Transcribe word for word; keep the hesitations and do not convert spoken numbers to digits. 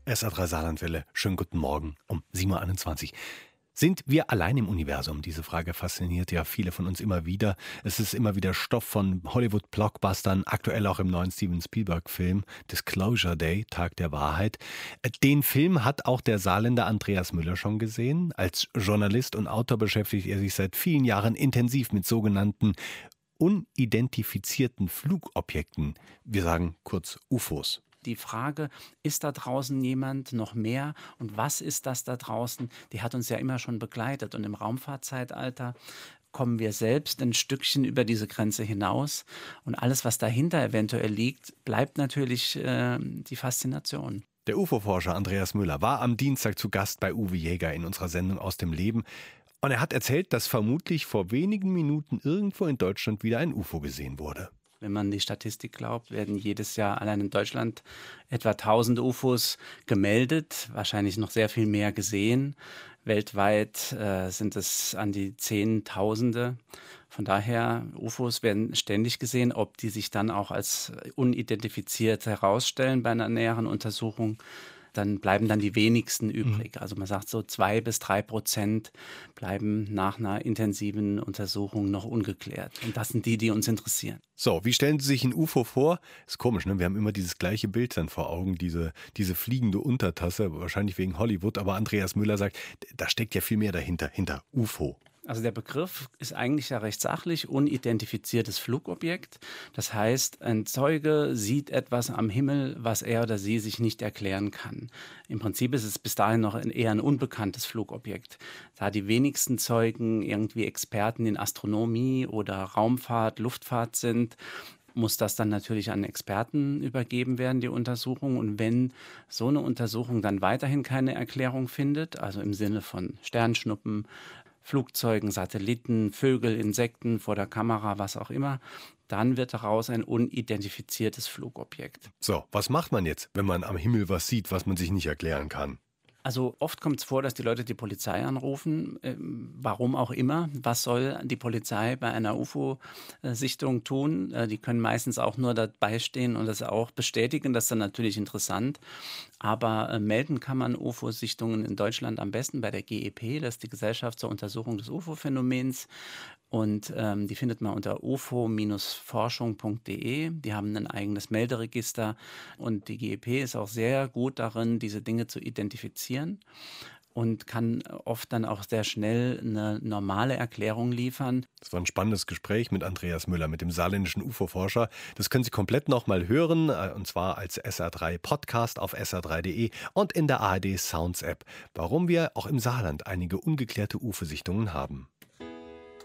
S A drei Saarlandwelle, schönen guten Morgen um sieben Uhr einundzwanzig. Sind wir allein im Universum? Diese Frage fasziniert ja viele von uns immer wieder. Es ist immer wieder Stoff von Hollywood-Blockbustern, aktuell auch im neuen Steven Spielberg-Film Disclosure Day, Tag der Wahrheit. Den Film hat auch der Saarländer Andreas Müller schon gesehen. Als Journalist und Autor beschäftigt er sich seit vielen Jahren intensiv mit sogenannten unidentifizierten Flugobjekten. Wir sagen kurz U F Os. Die Frage, ist da draußen jemand, noch mehr, und was ist das da draußen, die hat uns ja immer schon begleitet. Und im Raumfahrtzeitalter kommen wir selbst ein Stückchen über diese Grenze hinaus. Und alles, was dahinter eventuell liegt, bleibt natürlich äh, die Faszination. Der U F O-Forscher Andreas Müller war am Dienstag zu Gast bei Uwe Jäger in unserer Sendung Aus dem Leben. Und er hat erzählt, dass vermutlich vor wenigen Minuten irgendwo in Deutschland wieder ein U F O gesehen wurde. Wenn man die Statistik glaubt, werden jedes Jahr allein in Deutschland etwa tausend U F Os gemeldet, wahrscheinlich noch sehr viel mehr gesehen. Weltweit äh, sind es an die Zehntausende. Von daher, U F Os werden ständig gesehen. Ob die sich dann auch als unidentifiziert herausstellen bei einer näheren Untersuchung, dann bleiben dann die wenigsten übrig. Also man sagt so zwei bis drei Prozent bleiben nach einer intensiven Untersuchung noch ungeklärt. Und das sind die, die uns interessieren. So, wie stellen Sie sich ein U F O vor? Ist komisch, ne? Wir haben immer dieses gleiche Bild dann vor Augen, diese, diese fliegende Untertasse, wahrscheinlich wegen Hollywood. Aber Andreas Müller sagt, da steckt ja viel mehr dahinter, hinter U F O. Also der Begriff ist eigentlich ja recht sachlich, unidentifiziertes Flugobjekt. Das heißt, ein Zeuge sieht etwas am Himmel, was er oder sie sich nicht erklären kann. Im Prinzip ist es bis dahin noch ein, eher ein unbekanntes Flugobjekt. Da die wenigsten Zeugen irgendwie Experten in Astronomie oder Raumfahrt, Luftfahrt sind, muss das dann natürlich an Experten übergeben werden, die Untersuchung. Und wenn so eine Untersuchung dann weiterhin keine Erklärung findet, also im Sinne von Sternschnuppen, Flugzeugen, Satelliten, Vögel, Insekten vor der Kamera, was auch immer, dann wird daraus ein unidentifiziertes Flugobjekt. So, was macht man jetzt, wenn man am Himmel was sieht, was man sich nicht erklären kann? Also oft kommt es vor, dass die Leute die Polizei anrufen, äh, warum auch immer. Was soll die Polizei bei einer U F O-Sichtung tun? Äh, die können meistens auch nur dabei stehen und das auch bestätigen. Das ist dann natürlich interessant. Aber äh, melden kann man U F O-Sichtungen in Deutschland am besten bei der G E P, das ist die Gesellschaft zur Untersuchung des U F O-Phänomens. Und ähm, die findet man unter u f o Forschung punkt d e. Die haben ein eigenes Melderegister und die G E P ist auch sehr gut darin, diese Dinge zu identifizieren und kann oft dann auch sehr schnell eine normale Erklärung liefern. Das war ein spannendes Gespräch mit Andreas Müller, mit dem saarländischen U F O-Forscher. Das können Sie komplett nochmal hören, und zwar als S R drei Podcast auf S R drei punkt d e und in der A R D Sounds App. Warum wir auch im Saarland einige ungeklärte U F O-Sichtungen haben.